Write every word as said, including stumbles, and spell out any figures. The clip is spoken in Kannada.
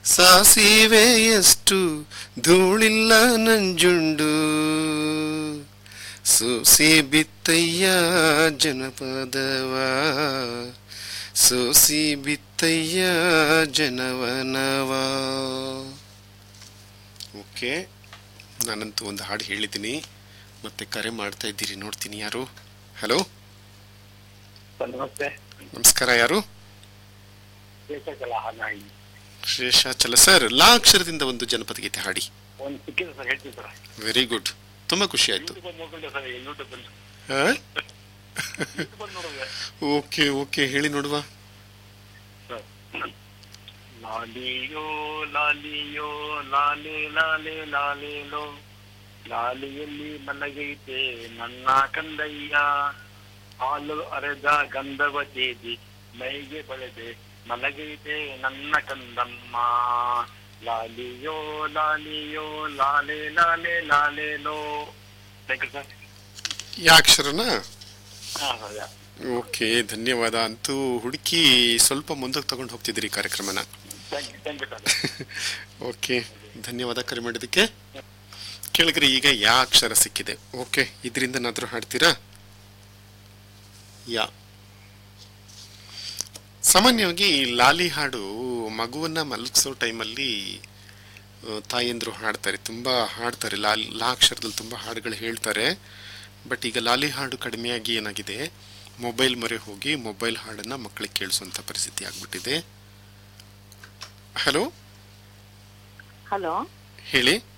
ಸಾಸಿವೆಯಷ್ಟು ಧೂಳಿಲ್ಲ ನಂಜುಂಡು ಸೋಸಿ ಬಿತ್ತಯ್ಯ ಜನಪದವ ಸೋಸಿ ಬಿತ್ತಯ್ಯ ಜನವನವ. ಓಕೆ, ನಾನಂತೂ ಒಂದು ಹಾಡು ಹೇಳಿದ್ದೀನಿ, ಮತ್ತೆ ಕರೆ ಮಾಡ್ತಾ ಇದ್ದೀರಿ, ನೋಡ್ತೀನಿ ಯಾರು. ಹಲೋ, ನಮಸ್ತೆ. ನಮಸ್ಕಾರ, ಯಾರು? ಶೇಷಾಚಲ ಶೇಷಾಚಲ ಸರ್, ಲಾ ಅಕ್ಷರದಿಂದ ಒಂದು ಜನಪದ ಗೀತೆ ಹಾಡಿ. ವೆರಿ ಗುಡ್, ತುಂಬಾ ಖುಷಿ ಆಯ್ತು. ಓಕೆ ಓಕೆ, ಹೇಳಿ ನೋಡುವ. ಲಾಲಿಯೋ ಲಾಲಿಯೋ ಲಾಲೆ ಲಾಲೆ ಲಾಲೇಲೋ, ಲಾಲಿಯಲ್ಲಿ ಮಲಗೈತೆ ನನ್ನ ಕಂದಯ್ಯ, ಹಾಲು ಅರೆದ ಗಂಧವ ತೇದಿ ಮೈಗೆ ಬಳೆದೆ ಮಲಗೈತೆ ನನ್ನ ಕಂದಮ್ಮ, ಲಾಲಿಯೋ ಲಾಲಿಯೋ ಲಾಲೆ ಲಾಲೆ ಲಾಲೇಲೋ. ಯಾ ಅಕ್ಷರನ? ಓಕೆ, ಧನ್ಯವಾದ. ಅಂತೂ ಹುಡುಕಿ ಸ್ವಲ್ಪ ಮುಂದಕ್ಕೆ ತಗೊಂಡು ಹೋಗ್ತಿದ್ರಿ ಕಾರ್ಯಕ್ರಮನ. ಓಕೆ, ಧನ್ಯವಾದ ಕರೆ ಮಾಡಿದ್ದಕ್ಕೆ. ಕೇಳಿದ್ರಿ, ಈಗ ಯಾ ಅಕ್ಷರ ಸಿಕ್ಕಿದೆ. ಓಕೆ, ಇದರಿಂದ ನಾದ್ರೂ ಹಾಡ್ತೀರಾ? ಯಾ. ಸಾಮಾನ್ಯವಾಗಿ ಲಾಲಿ ಹಾಡು ಮಗುವನ್ನ ಮಲಗಿಸೋ ಟೈಮಲ್ಲಿ ತಾಯಂದ್ರು ಹಾಡ್ತಾರೆ, ತುಂಬ ಹಾಡ್ತಾರೆ. ಲಾ ಲಾ ಅಕ್ಷರದಲ್ಲಿ ತುಂಬ ಹಾಡುಗಳು ಹೇಳ್ತಾರೆ. ಬಟ್ ಈಗ ಲಾಲಿ ಹಾಡು ಕಡಿಮೆಯಾಗಿ ಏನಾಗಿದೆ, ಮೊಬೈಲ್ ಮೊರೆ ಹೋಗಿ ಮೊಬೈಲ್ ಹಾಡನ್ನು ಮಕ್ಕಳಿಗೆ ಕೇಳಿಸುವಂಥ ಪರಿಸ್ಥಿತಿ ಆಗ್ಬಿಟ್ಟಿದೆ. ಹಲೋ ಹಲೋ, ಹೇಳಿ.